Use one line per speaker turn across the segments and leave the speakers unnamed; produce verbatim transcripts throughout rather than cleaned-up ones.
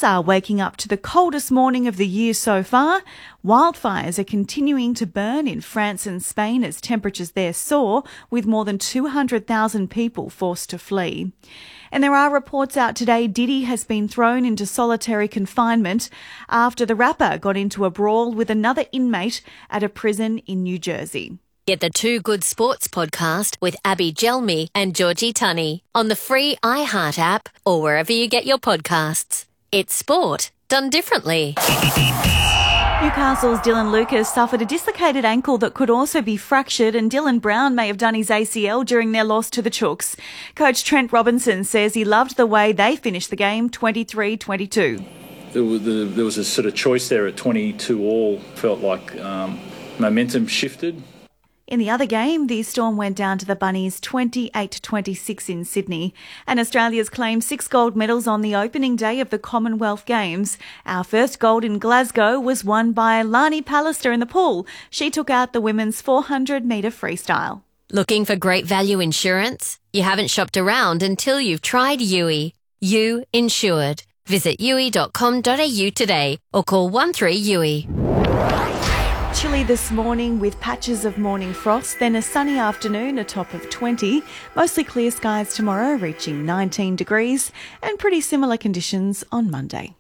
Paris are waking up to the coldest morning of the year so far. Wildfires are continuing to burn in France and Spain as temperatures there soar, with more than two hundred thousand people forced to flee. And there are reports out today Diddy has been thrown into solitary confinement after the rapper got into a brawl with another inmate at a prison in New Jersey.
Get the Two Good Sports podcast with Abby Gelmi and Georgie Tunney on the free iHeart app or wherever you get your podcasts. It's sport done differently.
Newcastle's Dylan Lucas suffered a dislocated ankle that could also be fractured, and Dylan Brown may have done his A C L during their loss to the Chooks. Coach Trent Robinson says he loved the way they finished the game twenty-three twenty-two.
There was, there was a sort of choice there at twenty-two all. Felt like um, momentum shifted.
In the other game, the Storm went down to the Bunnies twenty-eight to twenty-six in Sydney, and Australia's claimed six gold medals on the opening day of the Commonwealth Games. Our first gold in Glasgow was won by Lani Pallister in the pool. She took out the women's four hundred metre freestyle.
Looking for great value insurance? You haven't shopped around until you've tried U I. You Insured. Visit U I dot com dot A U today or call one three U I.
Chilly this morning with patches of morning frost, then a sunny afternoon, a top of twenty. Mostly clear skies tomorrow, reaching nineteen degrees, and pretty similar conditions on Monday.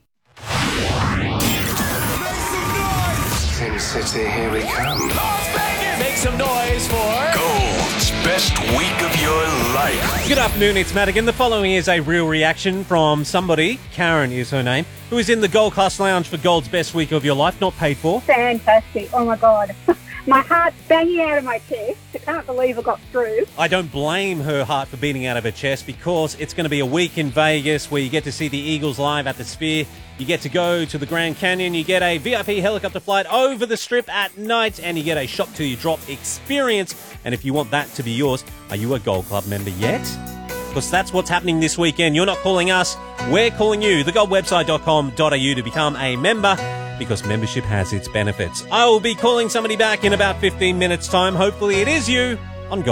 Sin City, here we come.
Make some noise for
Gold's best week of your life.
Good afternoon, it's Madigan. The following is a real reaction from somebody, Karen is her name, who is in the Gold Class Lounge for Gold's best week of your life, not paid for.
Fantastic. Oh, my God. My heart's banging out of my chest. I can't believe I got through.
I don't blame her heart for beating out of her chest because it's going to be a week in Vegas where you get to see the Eagles live at the Sphere. You get to go to the Grand Canyon. You get a V I P helicopter flight over the Strip at night, and you get a shop till you drop experience. And if you want that to be yours, are you a Gold Club member yet? Because that's what's happening this weekend. You're not calling us, we're calling you. the gold website dot com dot A U to become a member, because membership has its benefits. I will be calling somebody back in about fifteen minutes' time. Hopefully it is you.